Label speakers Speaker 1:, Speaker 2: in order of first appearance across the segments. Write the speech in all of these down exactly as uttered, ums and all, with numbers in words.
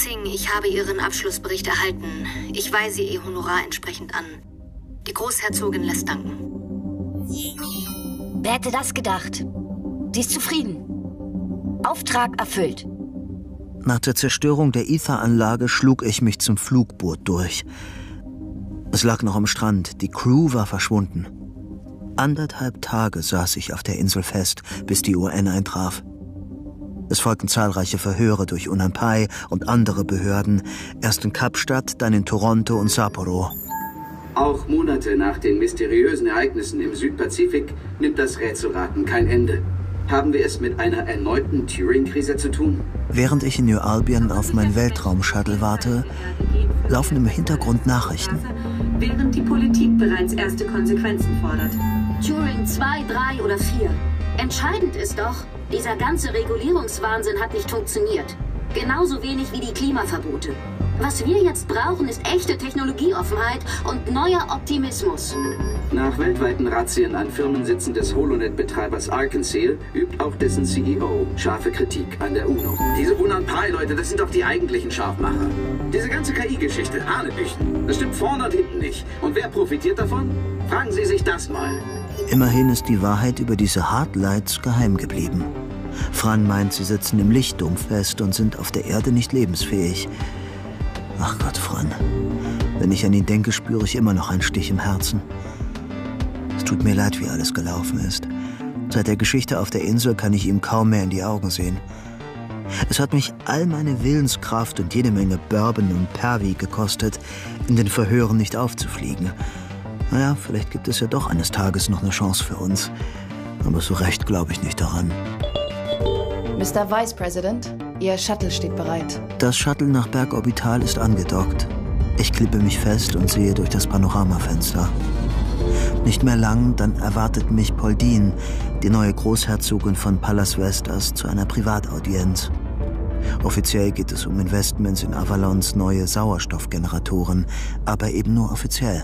Speaker 1: Singh, ich habe Ihren Abschlussbericht erhalten. Ich weise Ihr Honorar entsprechend an. Die Großherzogin lässt danken.
Speaker 2: Wer hätte das gedacht? Sie ist zufrieden. Auftrag erfüllt.
Speaker 3: Nach der Zerstörung der Ether-Anlage schlug ich mich zum Flugboot durch. Es lag noch am Strand, die Crew war verschwunden. Anderthalb Tage saß ich auf der Insel fest, bis die U N eintraf. Es folgten zahlreiche Verhöre durch Unampai und andere Behörden, erst in Kapstadt, dann in Toronto und Sapporo.
Speaker 4: Auch Monate nach den mysteriösen Ereignissen im Südpazifik nimmt das Rätselraten kein Ende. Haben wir es mit einer erneuten Turing-Krise zu tun?
Speaker 3: Während ich in New Albion auf mein Weltraumshuttle warte, laufen im Hintergrund Nachrichten.
Speaker 5: Während die Politik bereits erste Konsequenzen fordert.
Speaker 2: Turing zwei, drei oder vier. Entscheidend ist doch, dieser ganze Regulierungswahnsinn hat nicht funktioniert. Genauso wenig wie die Klimaverbote. Was wir jetzt brauchen, ist echte Technologieoffenheit und neuer Optimismus.
Speaker 4: Nach weltweiten Razzien an Firmensitzen des Holonet-Betreibers Arkansas übt auch dessen C E O scharfe Kritik an der UNO. Diese Unampai-Leute, das sind doch die eigentlichen Scharfmacher. Diese ganze K I-Geschichte, Hanebüchen, das stimmt vorne und hinten nicht. Und wer profitiert davon? Fragen Sie sich das mal.
Speaker 3: Immerhin ist die Wahrheit über diese Hardlights geheim geblieben. Fran meint, sie sitzen im Lichtdom fest und sind auf der Erde nicht lebensfähig. Ach Gott, Fran. Wenn ich an ihn denke, spüre ich immer noch einen Stich im Herzen. Es tut mir leid, wie alles gelaufen ist. Seit der Geschichte auf der Insel kann ich ihm kaum mehr in die Augen sehen. Es hat mich all meine Willenskraft und jede Menge Bourbon und Pervi gekostet, in den Verhören nicht aufzufliegen. Naja, vielleicht gibt es ja doch eines Tages noch eine Chance für uns. Aber so recht glaube ich nicht daran.
Speaker 6: Mister Vice President, Ihr Shuttle steht bereit.
Speaker 3: Das Shuttle nach Bergorbital ist angedockt. Ich klippe mich fest und sehe durch das Panoramafenster. Nicht mehr lang, dann erwartet mich Poldin, die neue Großherzogin von Palas Vestas, zu einer Privataudienz. Offiziell geht es um Investments in Avalons neue Sauerstoffgeneratoren, aber eben nur offiziell.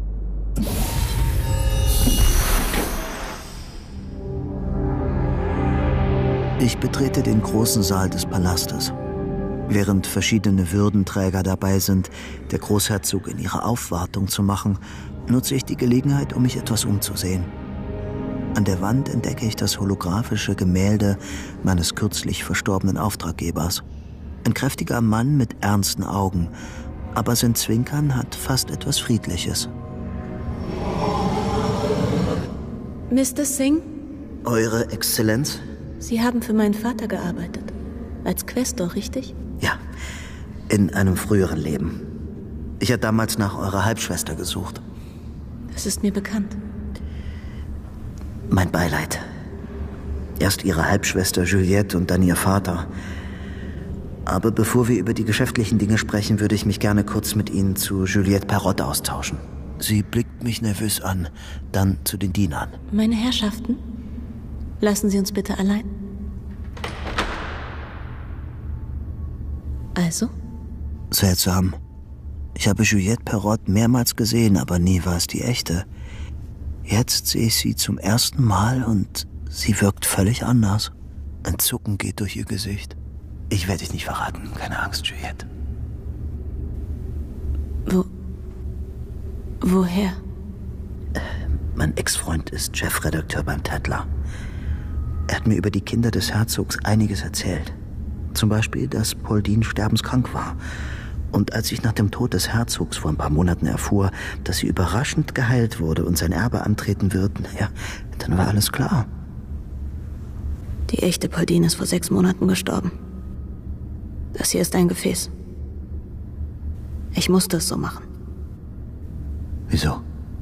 Speaker 3: Ich betrete den großen Saal des Palastes. Während verschiedene Würdenträger dabei sind, der Großherzogin ihre Aufwartung zu machen, nutze ich die Gelegenheit, um mich etwas umzusehen. An der Wand entdecke ich das holographische Gemälde meines kürzlich verstorbenen Auftraggebers. Ein kräftiger Mann mit ernsten Augen, aber sein Zwinkern hat fast etwas Friedliches.
Speaker 7: Mister Singh?
Speaker 3: Eure Exzellenz?
Speaker 7: Sie haben für meinen Vater gearbeitet. Als Questor, richtig?
Speaker 3: Ja, in einem früheren Leben. Ich habe damals nach eurer Halbschwester gesucht.
Speaker 7: Das ist mir bekannt.
Speaker 3: Mein Beileid. Erst ihre Halbschwester Juliette und dann ihr Vater. Aber bevor wir über die geschäftlichen Dinge sprechen, würde ich mich gerne kurz mit Ihnen zu Juliette Perrott austauschen. Sie blickt mich nervös an, dann zu den Dienern.
Speaker 7: Meine Herrschaften, lassen Sie uns bitte allein. Also?
Speaker 3: Seltsam. Ich habe Juliette Perrott mehrmals gesehen, aber nie war es die echte. Jetzt sehe ich sie zum ersten Mal und sie wirkt völlig anders. Ein Zucken geht durch ihr Gesicht. Ich werde dich nicht verraten, keine Angst, Juliette.
Speaker 7: Wo... Woher?
Speaker 3: Äh, mein Ex-Freund ist Chefredakteur beim Tatler. Er hat mir über die Kinder des Herzogs einiges erzählt. Zum Beispiel, dass Poldin sterbenskrank war. Und als ich nach dem Tod des Herzogs vor ein paar Monaten erfuhr, dass sie überraschend geheilt wurde und sein Erbe antreten wird, ja, dann war alles klar.
Speaker 7: Die echte Poldin ist vor sechs Monaten gestorben. Das hier ist ein Gefäß. Ich musste es so machen.
Speaker 3: Wieso?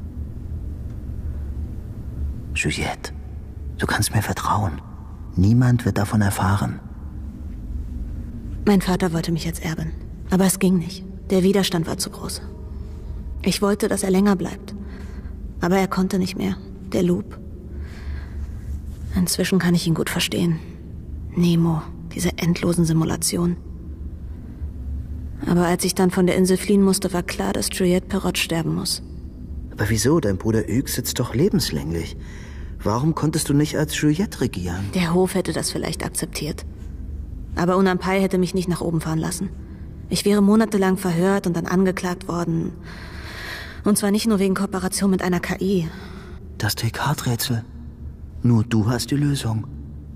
Speaker 3: Juliette, du kannst mir vertrauen. Niemand wird davon erfahren.
Speaker 7: Mein Vater wollte mich als Erbin. Aber es ging nicht. Der Widerstand war zu groß. Ich wollte, dass er länger bleibt. Aber er konnte nicht mehr. Der Loop. Inzwischen kann ich ihn gut verstehen. Nemo, diese endlosen Simulationen. Aber als ich dann von der Insel fliehen musste, war klar, dass Juliette Perrott sterben muss.
Speaker 3: Aber wieso? Dein Bruder Hugues sitzt doch lebenslänglich. Warum konntest du nicht als Juliette regieren?
Speaker 7: Der Hof hätte das vielleicht akzeptiert. Aber Unampai hätte mich nicht nach oben fahren lassen. Ich wäre monatelang verhört und dann angeklagt worden. Und zwar nicht nur wegen Kooperation mit einer K I.
Speaker 3: Das Descartes-Rätsel. Nur du hast die Lösung.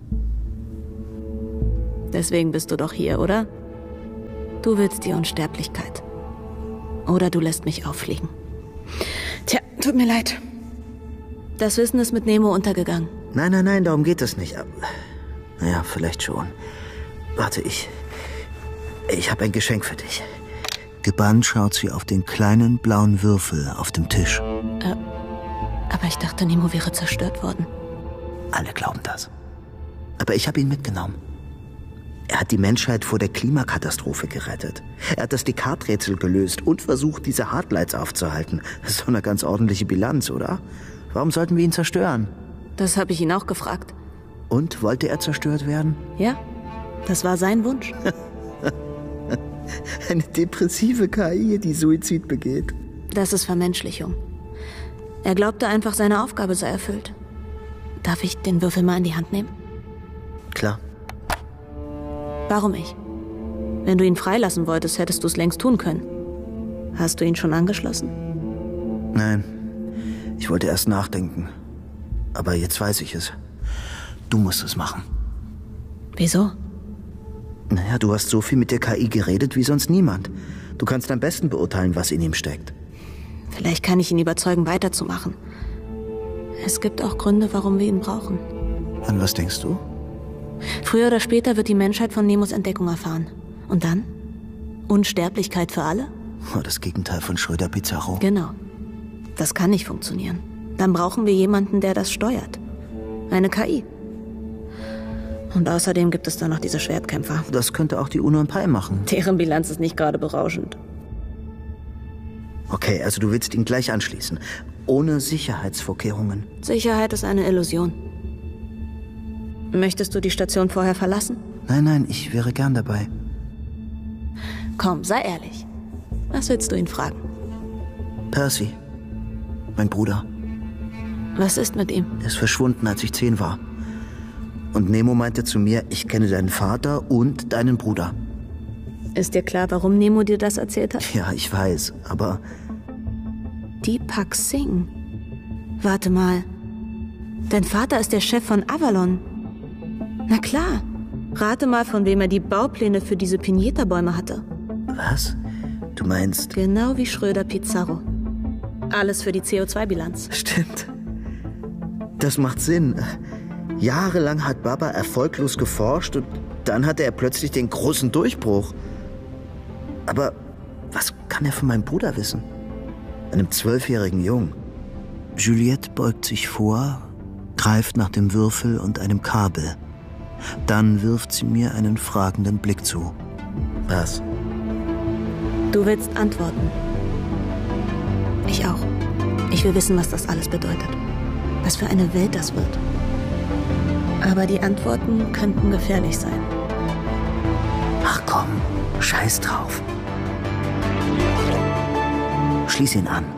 Speaker 7: Deswegen bist du doch hier, oder? Du willst die Unsterblichkeit. Oder du lässt mich auffliegen. Tja, tut mir leid. Das Wissen ist mit Nemo untergegangen.
Speaker 3: Nein, nein, nein, darum geht es nicht. Naja, vielleicht schon. Warte, ich... Ich habe ein Geschenk für dich. Gebannt schaut sie auf den kleinen blauen Würfel auf dem Tisch.
Speaker 7: Äh, aber ich dachte, Nemo wäre zerstört worden.
Speaker 3: Alle glauben das. Aber ich habe ihn mitgenommen. Er hat die Menschheit vor der Klimakatastrophe gerettet. Er hat das Descartes-Rätsel gelöst und versucht, diese Hardlights aufzuhalten. Das ist doch eine ganz ordentliche Bilanz, oder? Warum sollten wir ihn zerstören?
Speaker 7: Das habe ich ihn auch gefragt.
Speaker 3: Und, wollte er zerstört werden?
Speaker 7: Ja, das war sein Wunsch.
Speaker 3: Eine depressive K I, die Suizid begeht.
Speaker 7: Das ist Vermenschlichung. Er glaubte einfach, seine Aufgabe sei erfüllt. Darf ich den Würfel mal in die Hand nehmen?
Speaker 3: Klar.
Speaker 7: Warum ich? Wenn du ihn freilassen wolltest, hättest du es längst tun können. Hast du ihn schon angeschlossen?
Speaker 3: Nein. Ich wollte erst nachdenken. Aber jetzt weiß ich es. Du musst es machen.
Speaker 7: Wieso?
Speaker 3: Naja, du hast so viel mit der K I geredet wie sonst niemand. Du kannst am besten beurteilen, was in ihm steckt.
Speaker 7: Vielleicht kann ich ihn überzeugen, weiterzumachen. Es gibt auch Gründe, warum wir ihn brauchen.
Speaker 3: An was denkst du?
Speaker 7: Früher oder später wird die Menschheit von Nemos Entdeckung erfahren. Und dann? Unsterblichkeit für alle?
Speaker 3: Oh, das Gegenteil von Schröder-Pizarro.
Speaker 7: Genau. Das kann nicht funktionieren. Dann brauchen wir jemanden, der das steuert. Eine K I. Und außerdem gibt es da noch diese Schwertkämpfer.
Speaker 3: Das könnte auch die Uno und Pi machen.
Speaker 7: Deren Bilanz ist nicht gerade berauschend.
Speaker 3: Okay, also du willst ihn gleich anschließen. Ohne Sicherheitsvorkehrungen.
Speaker 7: Sicherheit ist eine Illusion. Möchtest du die Station vorher verlassen?
Speaker 3: Nein, nein, ich wäre gern dabei.
Speaker 7: Komm, sei ehrlich. Was willst du ihn fragen?
Speaker 3: Percy. Mein Bruder.
Speaker 7: Was ist mit ihm?
Speaker 3: Er ist verschwunden, als ich zehn war. Und Nemo meinte zu mir, ich kenne deinen Vater und deinen Bruder.
Speaker 7: Ist dir klar, warum Nemo dir das erzählt hat?
Speaker 3: Ja, ich weiß, aber...
Speaker 7: Deepak Singh. Warte mal. Dein Vater ist der Chef von Avalon. Na klar. Rate mal, von wem er die Baupläne für diese Pineta-Bäume hatte.
Speaker 3: Was? Du meinst...
Speaker 7: Genau wie Schröder-Pizarro. Alles für die C O zwei Bilanz.
Speaker 3: Stimmt. Das macht Sinn. Jahrelang hat Baba erfolglos geforscht und dann hatte er plötzlich den großen Durchbruch. Aber was kann er von meinem Bruder wissen? Einem zwölfjährigen Jungen. Juliette beugt sich vor, greift nach dem Würfel und einem Kabel. Dann wirft sie mir einen fragenden Blick zu. Was?
Speaker 7: Du willst antworten. Ich auch. Ich will wissen, was das alles bedeutet. Was für eine Welt das wird. Aber die Antworten könnten gefährlich sein.
Speaker 3: Ach komm, scheiß drauf. Schließ ihn an.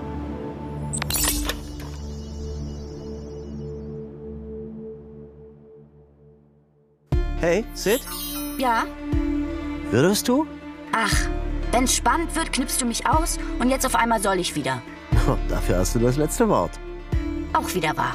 Speaker 3: Hey, Sid?
Speaker 2: Ja?
Speaker 3: Würdest du?
Speaker 2: Ach, wenn's spannend wird, knippst du mich aus und jetzt auf einmal soll ich wieder.
Speaker 3: Oh, dafür hast du das letzte Wort.
Speaker 2: Auch wieder wahr.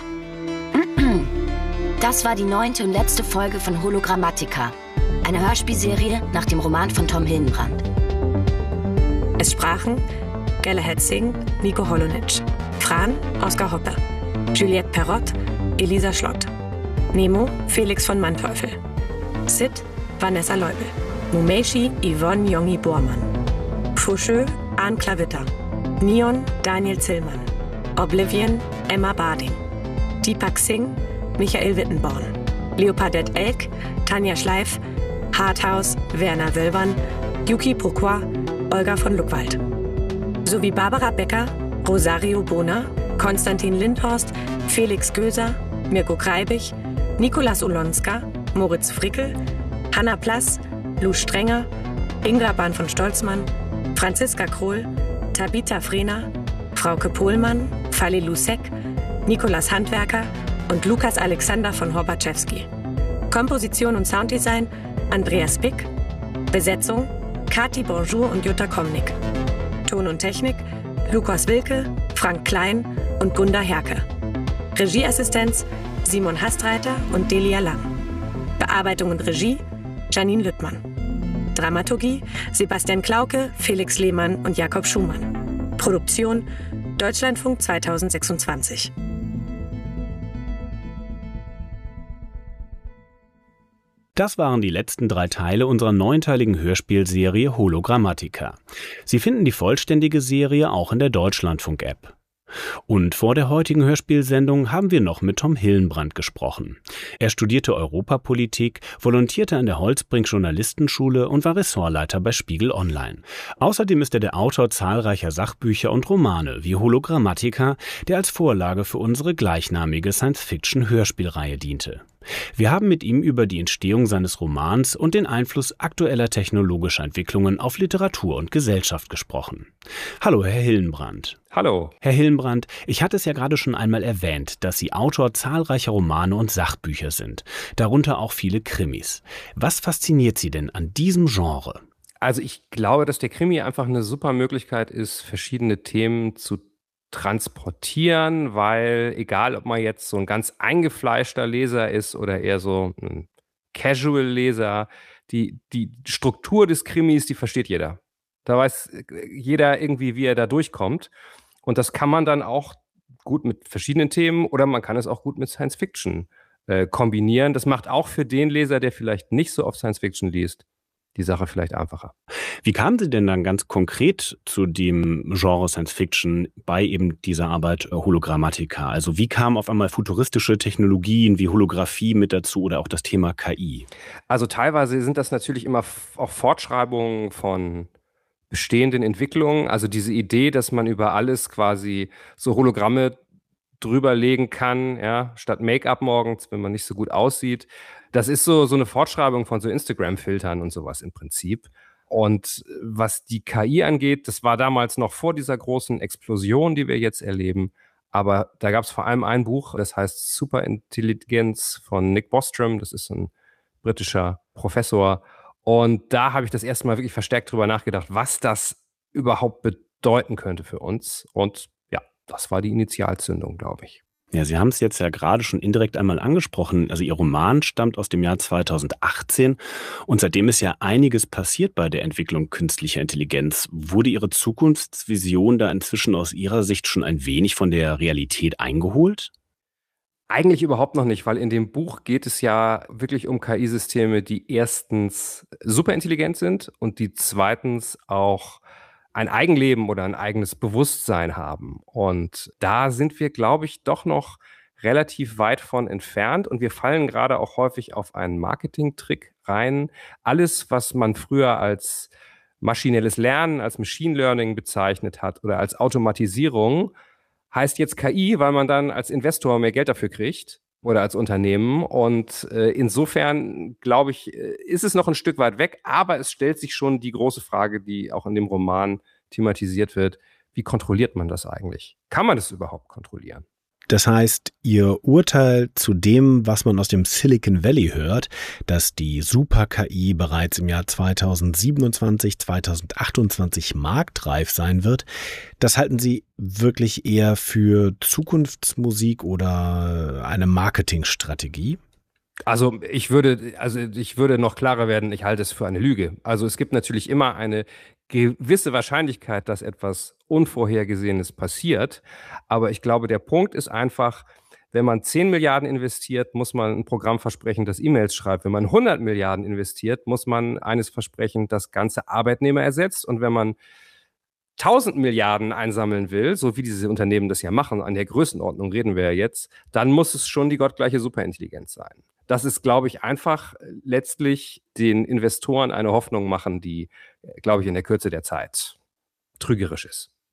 Speaker 2: Das war die neunte und letzte Folge von Hologrammatica, eine Hörspielserie nach dem Roman von Tom Hillenbrand.
Speaker 5: Es sprachen Galahad Singh, Nico Holonitsch, Fran, Oskar Hoppe, Juliette Perrott, Elisa Schlott, Nemo, Felix von Manteuffel, Sid, Vanessa Leubel, Mumeshi, Yvonne Jongi Bormann, Pfuschö, Arn Klavitter, Neon, Daniel Zillmann, Oblivion, Emma Barding, Deepak Singh, Michael Wittenborn, Leopardette Elk, Tanja Schleif, Harthaus, Werner Wölbern, Yuki Pourquoi, Olga von Luckwald. Sowie Barbara Becker, Rosario Bohner, Konstantin Lindhorst, Felix Göser, Mirko Kreibich, Nikolas Olonska, Moritz Frickel, Hanna Plass, Lou Strenger, Inga Bahn von Stolzmann, Franziska Krohl, Tabitha Frehner, Frauke Pohlmann, Fali Lusek, Nikolas Handwerker und Lukas Alexander von Horbaczewski. Komposition und Sounddesign Andreas Pick. Besetzung Kati Bonjour und Jutta Komnik. Ton und Technik Lukas Wilke, Frank Klein und Gunda Herke. Regieassistenz Simon Hastreiter und Delia Lang. Bearbeitung und Regie Janine Lüttmann. Dramaturgie Sebastian Klauke, Felix Lehmann und Jakob Schumann. Produktion Deutschlandfunk zweitausendsechsundzwanzig.
Speaker 8: Das waren die letzten drei Teile unserer neunteiligen Hörspielserie Hologrammatica. Sie finden die vollständige Serie auch in der Deutschlandfunk-App. Und vor der heutigen Hörspielsendung haben wir noch mit Tom Hillenbrand gesprochen. Er studierte Europapolitik, volontierte an der Holzbrink Journalistenschule und war Ressortleiter bei Spiegel Online. Außerdem ist er der Autor zahlreicher Sachbücher und Romane wie Hologrammatica, der als Vorlage für unsere gleichnamige Science-Fiction-Hörspielreihe diente. Wir haben mit ihm über die Entstehung seines Romans und den Einfluss aktueller technologischer Entwicklungen auf Literatur und Gesellschaft gesprochen. Hallo, Herr Hillenbrand.
Speaker 9: Hallo.
Speaker 8: Herr Hillenbrand, ich hatte es ja gerade schon einmal erwähnt, dass Sie Autor zahlreicher Romane und Sachbücher sind, darunter auch viele Krimis. Was fasziniert Sie denn an diesem Genre?
Speaker 9: Also ich glaube, dass der Krimi einfach eine super Möglichkeit ist, verschiedene Themen zu transportieren, weil egal, ob man jetzt so ein ganz eingefleischter Leser ist oder eher so ein Casual-Leser, die, die Struktur des Krimis, die versteht jeder. Da weiß jeder irgendwie, wie er da durchkommt. Und das kann man dann auch gut mit verschiedenen Themen oder man kann es auch gut mit Science-Fiction äh, kombinieren. Das macht auch für den Leser, der vielleicht nicht so oft Science-Fiction liest, die Sache vielleicht einfacher.
Speaker 8: Wie kamen Sie denn dann ganz konkret zu dem Genre Science-Fiction bei eben dieser Arbeit Hologrammatica? Also wie kamen auf einmal futuristische Technologien wie Holographie mit dazu oder auch das Thema K I?
Speaker 9: Also teilweise sind das natürlich immer auch Fortschreibungen von bestehenden Entwicklungen. Also diese Idee, dass man über alles quasi so Hologramme drüberlegen kann, ja, statt Make-up morgens, wenn man nicht so gut aussieht. Das ist so, so eine Fortschreibung von so Instagram-Filtern und sowas im Prinzip. Und was die K I angeht, das war damals noch vor dieser großen Explosion, die wir jetzt erleben. Aber da gab es vor allem ein Buch, das heißt Superintelligenz von Nick Bostrom. Das ist ein britischer Professor. Und da habe ich das erste Mal wirklich verstärkt drüber nachgedacht, was das überhaupt bedeuten könnte für uns. Und ja, das war die Initialzündung, glaube ich.
Speaker 8: Ja, Sie haben es jetzt ja gerade schon indirekt einmal angesprochen. Also Ihr Roman stammt aus dem Jahr zweitausendachtzehn und seitdem ist ja einiges passiert bei der Entwicklung künstlicher Intelligenz. Wurde Ihre Zukunftsvision da inzwischen aus Ihrer Sicht schon ein wenig von der Realität eingeholt?
Speaker 9: Eigentlich überhaupt noch nicht, weil in dem Buch geht es ja wirklich um K I-Systeme, die erstens superintelligent sind und die zweitens auch ein Eigenleben oder ein eigenes Bewusstsein haben. Und da sind wir, glaube ich, doch noch relativ weit von entfernt. Und wir fallen gerade auch häufig auf einen Marketing-Trick rein. Alles, was man früher als maschinelles Lernen, als Machine Learning bezeichnet hat oder als Automatisierung, heißt jetzt K I, weil man dann als Investor mehr Geld dafür kriegt oder als Unternehmen. Und äh, insofern, glaube ich, ist es noch ein Stück weit weg, aber es stellt sich schon die große Frage, die auch in dem Roman thematisiert wird, wie kontrolliert man das eigentlich? Kann man das überhaupt kontrollieren?
Speaker 8: Das heißt, Ihr Urteil zu dem, was man aus dem Silicon Valley hört, dass die Super-K I bereits im Jahr zweitausendsiebenundzwanzig, zweitausendachtundzwanzig marktreif sein wird, das halten Sie wirklich eher für Zukunftsmusik oder eine Marketingstrategie?
Speaker 9: Also ich würde, also ich würde noch klarer werden, ich halte es für eine Lüge. Also es gibt natürlich immer eine gewisse Wahrscheinlichkeit, dass etwas Unvorhergesehenes passiert. Aber ich glaube, der Punkt ist einfach, wenn man zehn Milliarden investiert, muss man ein Programm versprechen, das E-Mails schreibt. Wenn man hundert Milliarden investiert, muss man eines versprechen, das ganze Arbeitnehmer ersetzt. Und wenn man tausend Milliarden einsammeln will, so wie diese Unternehmen das ja machen, an der Größenordnung reden wir ja jetzt, dann muss es schon die gottgleiche Superintelligenz sein. Das ist, glaube ich, einfach letztlich den Investoren eine Hoffnung machen, die, glaube ich, in der Kürze der Zeit trügerisch ist.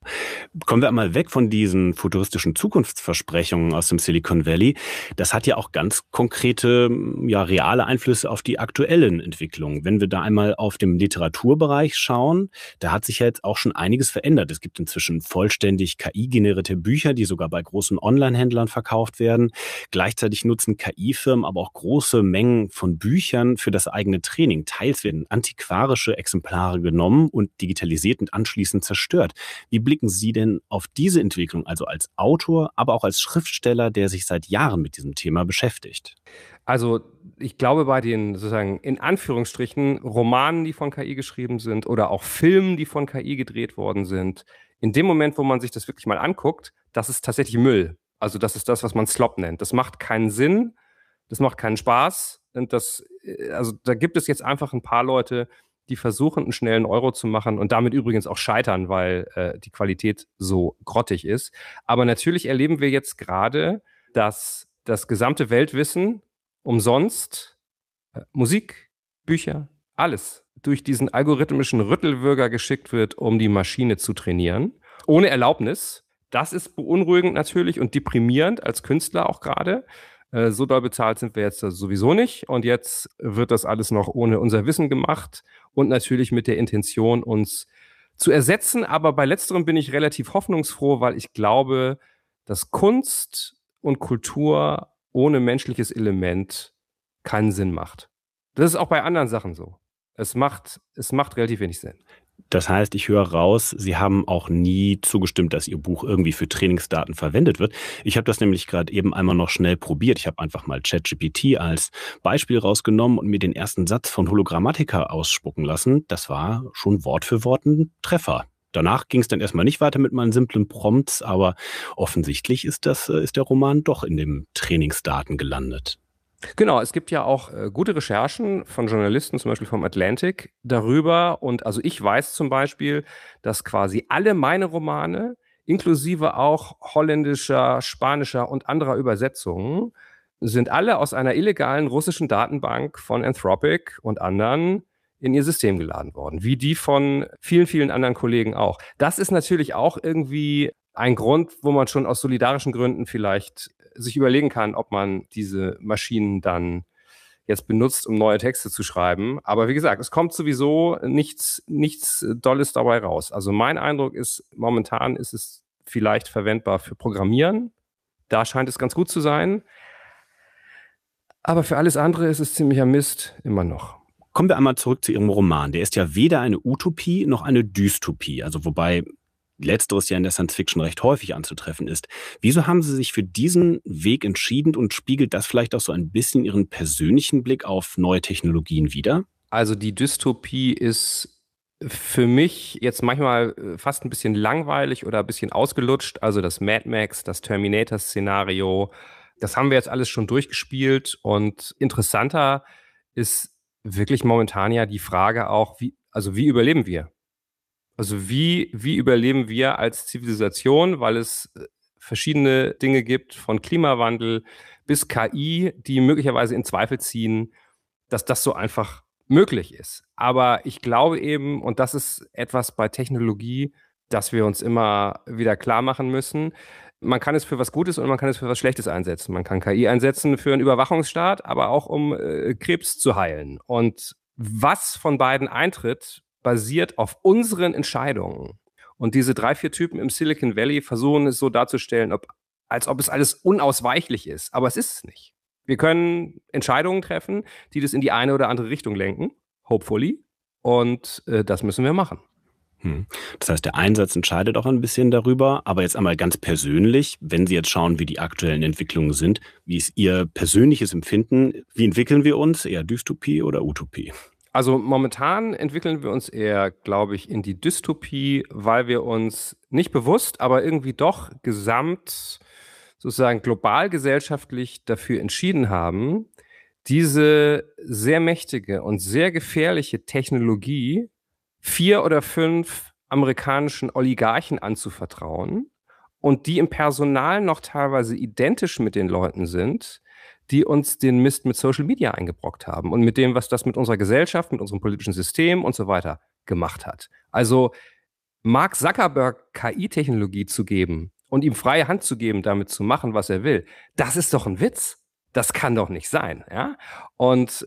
Speaker 8: Kommen wir einmal weg von diesen futuristischen Zukunftsversprechungen aus dem Silicon Valley. Das hat ja auch ganz konkrete, ja, reale Einflüsse auf die aktuellen Entwicklungen. Wenn wir da einmal auf den Literaturbereich schauen, da hat sich ja jetzt auch schon einiges verändert. Es gibt inzwischen vollständig K I-generierte Bücher, die sogar bei großen Online-Händlern verkauft werden. Gleichzeitig nutzen K I-Firmen aber auch große Mengen von Büchern für das eigene Training. Teils werden antiquarische Exemplare genommen und digitalisiert und anschließend zerstört. Wie blicken Sie denn auf diese Entwicklung, also als Autor, aber auch als Schriftsteller, der sich seit Jahren mit diesem Thema beschäftigt?
Speaker 9: Also ich glaube, bei den sozusagen in Anführungsstrichen Romanen, die von K I geschrieben sind oder auch Filmen, die von K I gedreht worden sind, in dem Moment, wo man sich das wirklich mal anguckt, das ist tatsächlich Müll. Also das ist das, was man Slop nennt. Das macht keinen Sinn, das macht keinen Spaß. Und das, also da gibt es jetzt einfach ein paar Leute, die versuchen, einen schnellen Euro zu machen und damit übrigens auch scheitern, weil äh, die Qualität so grottig ist. Aber natürlich erleben wir jetzt gerade, dass das gesamte Weltwissen umsonst, äh, Musik, Bücher, alles durch diesen algorithmischen Rüttelwürger geschickt wird, um die Maschine zu trainieren, ohne Erlaubnis. Das ist beunruhigend natürlich und deprimierend als Künstler auch gerade. So doll bezahlt sind wir jetzt sowieso nicht. Und jetzt wird das alles noch ohne unser Wissen gemacht und natürlich mit der Intention, uns zu ersetzen. Aber bei letzterem bin ich relativ hoffnungsfroh, weil ich glaube, dass Kunst und Kultur ohne menschliches Element keinen Sinn macht. Das ist auch bei anderen Sachen so. Es macht, es macht relativ wenig Sinn.
Speaker 8: Das heißt, ich höre raus, Sie haben auch nie zugestimmt, dass Ihr Buch irgendwie für Trainingsdaten verwendet wird. Ich habe das nämlich gerade eben einmal noch schnell probiert. Ich habe einfach mal ChatGPT als Beispiel rausgenommen und mir den ersten Satz von Hologrammatica ausspucken lassen. Das war schon Wort für Wort ein Treffer. Danach ging es dann erstmal nicht weiter mit meinen simplen Prompts, aber offensichtlich ist das, ist der Roman doch in den Trainingsdaten gelandet.
Speaker 9: Genau, es gibt ja auch äh, gute Recherchen von Journalisten, zum Beispiel vom Atlantic, darüber. Und also ich weiß zum Beispiel, dass quasi alle meine Romane, inklusive auch holländischer, spanischer und anderer Übersetzungen, sind alle aus einer illegalen russischen Datenbank von Anthropic und anderen in ihr System geladen worden, wie die von vielen, vielen anderen Kollegen auch. Das ist natürlich auch irgendwie ein Grund, wo man schon aus solidarischen Gründen vielleicht sich überlegen kann, ob man diese Maschinen dann jetzt benutzt, um neue Texte zu schreiben. Aber wie gesagt, es kommt sowieso nichts, nichts Dolles dabei raus. Also mein Eindruck ist, momentan ist es vielleicht verwendbar für Programmieren. Da scheint es ganz gut zu sein. Aber für alles andere ist es ziemlicher Mist immer noch.
Speaker 8: Kommen wir einmal zurück zu Ihrem Roman. Der ist ja weder eine Utopie noch eine Dystopie. Also wobei Letzteres ja in der Science-Fiction recht häufig anzutreffen ist. Wieso haben Sie sich für diesen Weg entschieden und spiegelt das vielleicht auch so ein bisschen Ihren persönlichen Blick auf neue Technologien wider?
Speaker 9: Also die Dystopie ist für mich jetzt manchmal fast ein bisschen langweilig oder ein bisschen ausgelutscht. Also das Mad Max, das Terminator-Szenario, das haben wir jetzt alles schon durchgespielt. Und interessanter ist wirklich momentan ja die Frage auch, wie, also wie überleben wir? Also wie, wie überleben wir als Zivilisation, weil es verschiedene Dinge gibt, von Klimawandel bis K I, die möglicherweise in Zweifel ziehen, dass das so einfach möglich ist. Aber ich glaube eben, und das ist etwas bei Technologie, dass wir uns immer wieder klar machen müssen, man kann es für was Gutes und man kann es für was Schlechtes einsetzen. Man kann K I einsetzen für einen Überwachungsstaat, aber auch um äh, Krebs zu heilen. Und was von beiden eintritt, basiert auf unseren Entscheidungen. Und diese drei, vier Typen im Silicon Valley versuchen es so darzustellen, ob, als ob es alles unausweichlich ist. Aber es ist es nicht. Wir können Entscheidungen treffen, die das in die eine oder andere Richtung lenken, hopefully. Und äh, das müssen wir machen.
Speaker 8: Hm. Das heißt, der Einsatz entscheidet auch ein bisschen darüber. Aber jetzt einmal ganz persönlich, wenn Sie jetzt schauen, wie die aktuellen Entwicklungen sind, wie ist Ihr persönliches Empfinden? Wie entwickeln wir uns? Eher Dystopie oder Utopie?
Speaker 9: Also momentan entwickeln wir uns eher, glaube ich, in die Dystopie, weil wir uns nicht bewusst, aber irgendwie doch gesamt, sozusagen global gesellschaftlich dafür entschieden haben, diese sehr mächtige und sehr gefährliche Technologie vier oder fünf amerikanischen Oligarchen anzuvertrauen und die im Personal noch teilweise identisch mit den Leuten sind, die uns den Mist mit Social Media eingebrockt haben und mit dem, was das mit unserer Gesellschaft, mit unserem politischen System und so weiter gemacht hat. Also Mark Zuckerberg K I-Technologie zu geben und ihm freie Hand zu geben, damit zu machen, was er will, das ist doch ein Witz. Das kann doch nicht sein. Ja? Und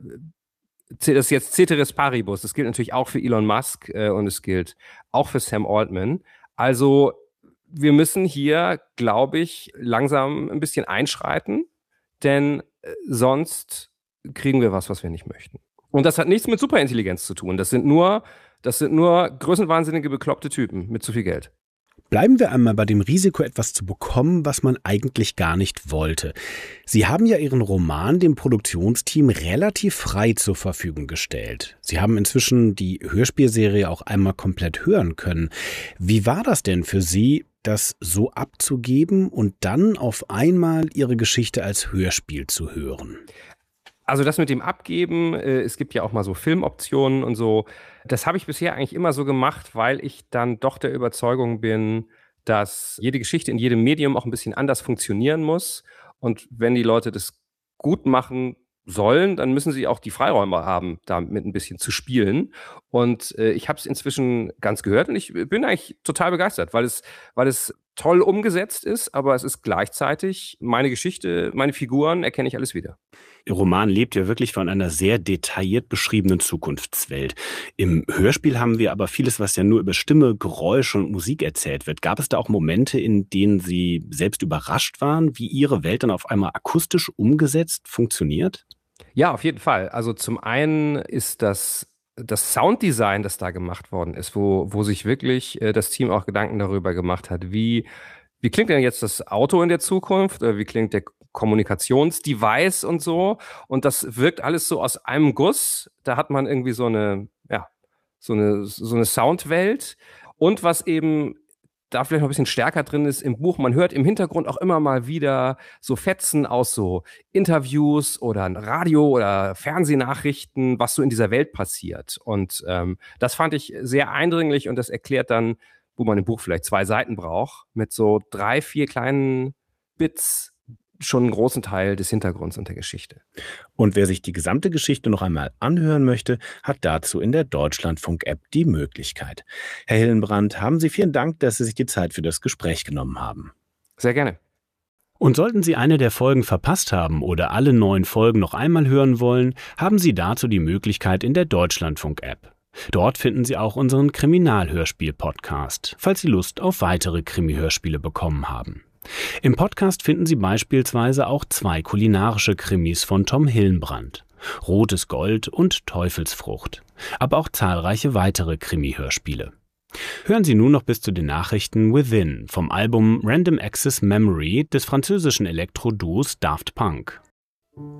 Speaker 9: das ist jetzt Ceteris Paribus. Das gilt natürlich auch für Elon Musk äh, und es gilt auch für Sam Altman. Also wir müssen hier, glaube ich, langsam ein bisschen einschreiten, denn äh, sonst kriegen wir was, was wir nicht möchten. Und das hat nichts mit Superintelligenz zu tun. Das sind nur, das sind nur größenwahnsinnige, bekloppte Typen mit zu viel Geld.
Speaker 8: Bleiben wir einmal bei dem Risiko, etwas zu bekommen, was man eigentlich gar nicht wollte. Sie haben ja Ihren Roman dem Produktionsteam relativ frei zur Verfügung gestellt. Sie haben inzwischen die Hörspielserie auch einmal komplett hören können. Wie war das denn für Sie, das so abzugeben und dann auf einmal Ihre Geschichte als Hörspiel zu hören?
Speaker 9: Also das mit dem Abgeben, äh, es gibt ja auch mal so Filmoptionen und so, das habe ich bisher eigentlich immer so gemacht, weil ich dann doch der Überzeugung bin, dass jede Geschichte in jedem Medium auch ein bisschen anders funktionieren muss. Und wenn die Leute das gut machen sollen, dann müssen sie auch die Freiräume haben, damit ein bisschen zu spielen. Und äh, ich habe es inzwischen ganz gehört und ich bin eigentlich total begeistert, weil es, weil es toll umgesetzt ist, aber es ist gleichzeitig meine Geschichte, meine Figuren, erkenne ich alles wieder.
Speaker 8: Ihr Roman lebt ja wirklich von einer sehr detailliert beschriebenen Zukunftswelt. Im Hörspiel haben wir aber vieles, was ja nur über Stimme, Geräusch und Musik erzählt wird. Gab es da auch Momente, in denen Sie selbst überrascht waren, wie Ihre Welt dann auf einmal akustisch umgesetzt funktioniert?
Speaker 9: Ja, auf jeden Fall. Also zum einen ist das das Sounddesign, das da gemacht worden ist, wo, wo sich wirklich äh, das Team auch Gedanken darüber gemacht hat, wie, wie klingt denn jetzt das Auto in der Zukunft, oder wie klingt der Kommunikationsdevice und so. Und das wirkt alles so aus einem Guss. Da hat man irgendwie so eine, ja, so eine, so eine Soundwelt. Und was eben da vielleicht noch ein bisschen stärker drin ist im Buch, man hört im Hintergrund auch immer mal wieder so Fetzen aus so Interviews oder Radio- oder Fernsehnachrichten, was so in dieser Welt passiert. Und ähm, das fand ich sehr eindringlich und das erklärt dann, wo man im Buch vielleicht zwei Seiten braucht, mit so drei, vier kleinen Bits schon einen großen Teil des Hintergrunds und der Geschichte.
Speaker 8: Und wer sich die gesamte Geschichte noch einmal anhören möchte, hat dazu in der Deutschlandfunk-App die Möglichkeit. Herr Hillenbrand, haben Sie vielen Dank, dass Sie sich die Zeit für das Gespräch genommen haben.
Speaker 9: Sehr gerne.
Speaker 8: Und sollten Sie eine der Folgen verpasst haben oder alle neun Folgen noch einmal hören wollen, haben Sie dazu die Möglichkeit in der Deutschlandfunk-App. Dort finden Sie auch unseren Kriminalhörspiel-Podcast, falls Sie Lust auf weitere Krimi-Hörspiele bekommen haben. Im Podcast finden Sie beispielsweise auch zwei kulinarische Krimis von Tom Hillenbrand, Rotes Gold und Teufelsfrucht, aber auch zahlreiche weitere Krimi-Hörspiele. Hören Sie nun noch bis zu den Nachrichten Within vom Album Random Access Memory des französischen Elektro-Duos Daft Punk.